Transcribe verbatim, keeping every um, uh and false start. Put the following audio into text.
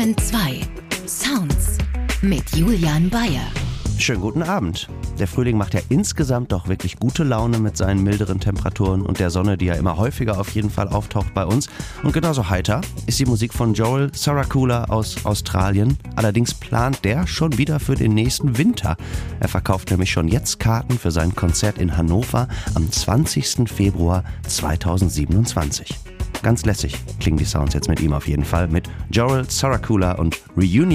Bayern zwei. Sounds mit Julian Bayer. Schönen guten Abend. Der Frühling macht ja insgesamt doch wirklich gute Laune mit seinen milderen Temperaturen und der Sonne, die ja immer häufiger auf jeden Fall auftaucht bei uns. Und genauso heiter ist die Musik von Joel Saracula aus Australien. Allerdings plant der schon wieder für den nächsten Winter. Er verkauft nämlich schon jetzt Karten für sein Konzert in Hannover am zwanzigsten Februar zweitausendsiebenundzwanzig. Ganz lässig klingen die Sounds jetzt mit ihm auf jeden Fall, mit Joel Saracula und Reunion.